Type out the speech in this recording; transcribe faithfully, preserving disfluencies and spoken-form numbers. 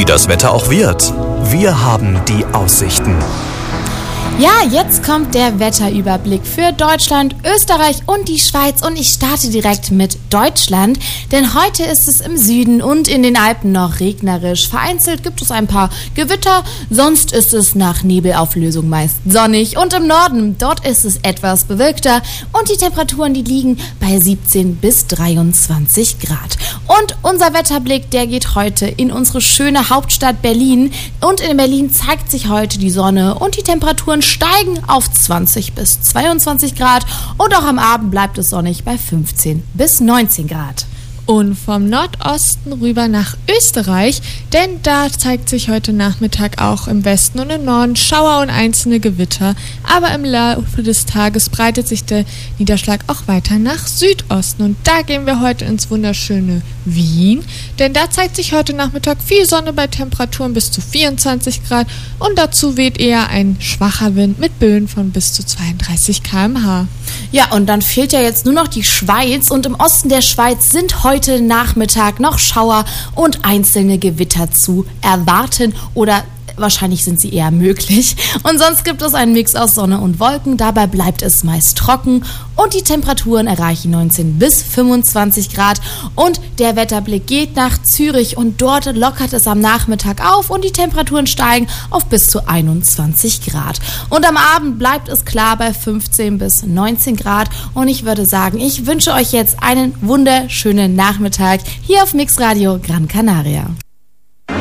wie das Wetter auch wird. Wir haben die Aussichten. Ja, jetzt kommt der Wetterüberblick für Deutschland, Österreich und die Schweiz und ich starte direkt mit Deutschland, denn heute ist es im Süden und in den Alpen noch regnerisch. Vereinzelt gibt es ein paar Gewitter, sonst ist es nach Nebelauflösung meist sonnig und im Norden, dort ist es etwas bewölkter und die Temperaturen, die liegen bei siebzehn bis dreiundzwanzig Grad. Und unser Wetterblick, der geht heute in unsere schöne Hauptstadt Berlin und in Berlin zeigt sich heute die Sonne und die Temperaturen steigen auf zwanzig bis zweiundzwanzig Grad und auch am Abend bleibt es sonnig bei fünfzehn bis neunzehn Grad. Und vom Nordosten rüber nach Österreich, denn da zeigt sich heute Nachmittag auch im Westen und im Norden Schauer und einzelne Gewitter. Aber im Laufe des Tages breitet sich der Niederschlag auch weiter nach Südosten. Und da gehen wir heute ins wunderschöne Wien, denn da zeigt sich heute Nachmittag viel Sonne bei Temperaturen bis zu vierundzwanzig Grad und dazu weht eher ein schwacher Wind mit Böen von bis zu zweiunddreißig Kilometer pro Stunde. Ja, und dann fehlt ja jetzt nur noch die Schweiz und im Osten der Schweiz sind heute Nachmittag noch Schauer und einzelne Gewitter zu erwarten oder wahrscheinlich sind sie eher möglich. Und sonst gibt es einen Mix aus Sonne und Wolken. Dabei bleibt es meist trocken und die Temperaturen erreichen neunzehn bis fünfundzwanzig Grad. Und der Wetterblick geht nach Zürich und dort lockert es am Nachmittag auf und die Temperaturen steigen auf bis zu einundzwanzig Grad. Und am Abend bleibt es klar bei fünfzehn bis neunzehn Grad. Und ich würde sagen, ich wünsche euch jetzt einen wunderschönen Nachmittag hier auf Mix Radio Gran Canaria.